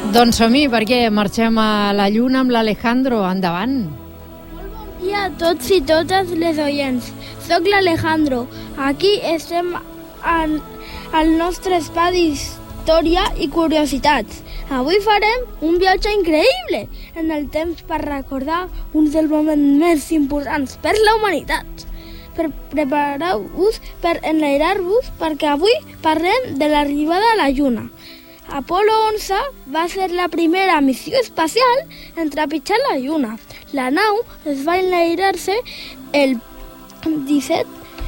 Doncs som-hi, perquè marxem a la Lluna amb l'Alejandro. Endavant. Molt bon dia a tots i totes les oients. Soc l'Alejandro. Aquí estem al nostre espai d'història i curiositats. Avui farem un viatge increïble en el temps per recordar un dels moments més importants per la humanitat. Prepareu-vos per enlairar-vos, perquè avui parlem de l'arribada a la Lluna. Apolo 11 va ser la primera missió espacial en trepitjar la Lluna. La nau es va enlairar-se el 16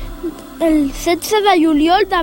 de juliol de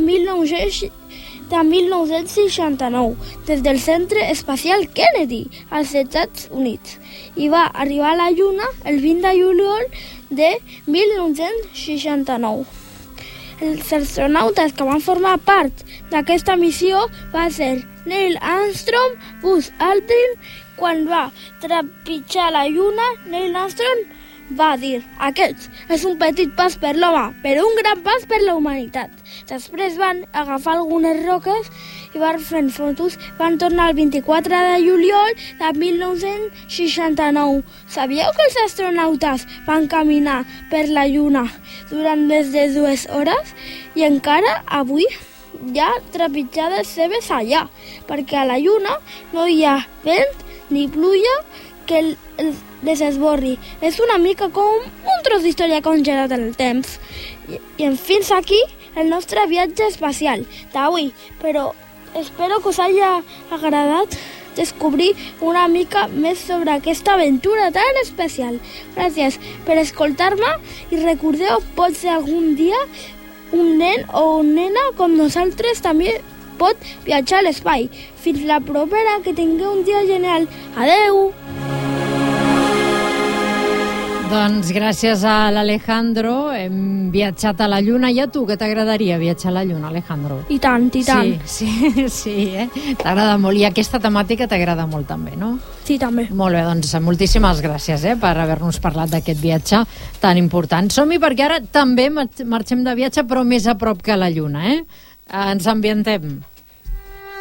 1969 des del Centre Espacial Kennedy als Estats Units i va arribar a la Lluna el 20 de juliol de 1969. Els astronautes que van formar part d'aquesta missió va ser Neil Armstrong, Buzz Aldrin. Quan va trepitjar la Lluna, Neil Armstrong va dir: aquest és un petit pas per l'home, però un gran pas per la humanitat. Després van agafar algunes roques i van fer fotos. Van tornar el 24 de juliol de 1969. Sabíeu que els astronautes van caminar per la Lluna durant més de 2 hores? I encara avui hi ha trepitjades seves allà, perquè a la Lluna no hi ha vent ni pluja que les esborri. És una mica com un tros d'història congelat en el temps. I fins aquí el nostre viatge espacial d'avui, però espero que us hagi agradat descobrir una mica més sobre aquesta aventura tan especial. Gràcies per escoltar-me i recordeu, potser algun dia un nen o una nena com nosaltres també pot viatjar a l'espai. Fins la propera, que tingueu un dia genial. Adeu! Doncs gràcies a l'Alejandro hem viatjat a la Lluna. I a tu, què t'agradaria viatjar a la Lluna, Alejandro? I tant, i tant. Sí, t'agrada molt. I aquesta temàtica t'agrada molt també, no? Sí, també. Molt bé, doncs moltíssimes gràcies per haver-nos parlat d'aquest viatge tan important. Som-hi, perquè ara també marxem de viatge, però més a prop que a la Lluna, Ens ambientem.